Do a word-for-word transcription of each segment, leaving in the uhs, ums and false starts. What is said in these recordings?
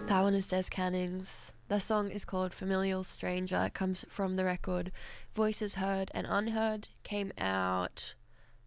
That one is Des Canning's. The song is called Familial Stranger. It comes from the record Voices Heard and Unheard. Came out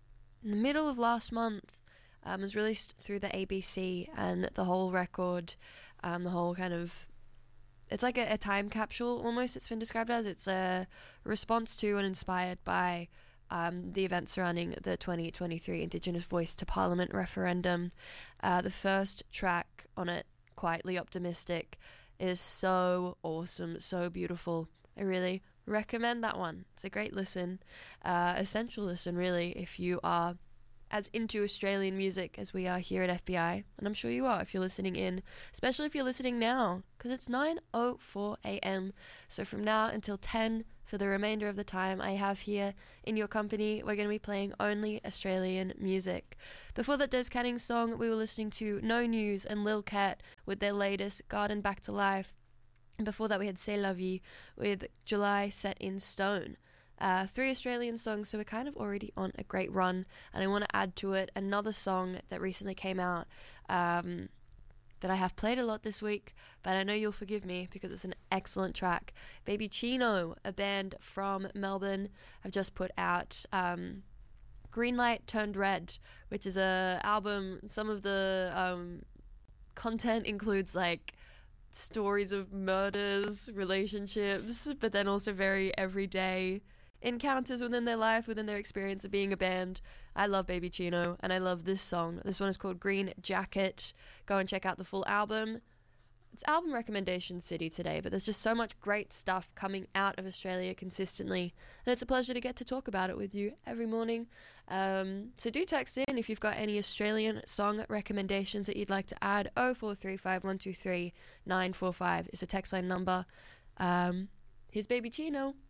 in the middle of last month. Um, it was released through the A B C, and the whole record, um, the whole kind of... It's like a, a time capsule, almost, it's been described as. It's a response to and inspired by um, the events surrounding the twenty twenty-three Indigenous Voice to Parliament referendum. Uh, the first track on it, Quietly Optimistic, is so awesome, so beautiful. I really recommend that one. It's a great listen, uh, essential listen really, if you are as into Australian music as we are here at F B I, and I'm sure you are if you're listening in, especially if you're listening now, because it's nine oh four a.m, so from now until ten, for the remainder of the time I have here in your company, we're going to be playing only Australian music. Before that Des Canning song, we were listening to No News and Lil Cat with their latest Garden Back to Life, and before that we had C'est La Vie with July Set in Stone. Uh, three Australian songs, so we're kind of already on a great run, and I want to add to it another song that recently came out um, that I have played a lot this week, but I know you'll forgive me because it's an excellent track. Baby Chino, a band from Melbourne, have just put out um, Green Light Turned Red, which is a album. Some of the um, content includes like stories of murders, relationships, but then also very everyday encounters within their life, within their experience of being a band. I love Baby Chino, and I love this song. This one is called Green Jacket. Go and check out the full album. It's album recommendation city today, but there's just so much great stuff coming out of Australia consistently, and it's a pleasure to get to talk about it with you every morning. Um, so do text in if you've got any Australian song recommendations that you'd like to add. oh four three five, one two three, nine four five is a text line number. Um, here's Baby Chino.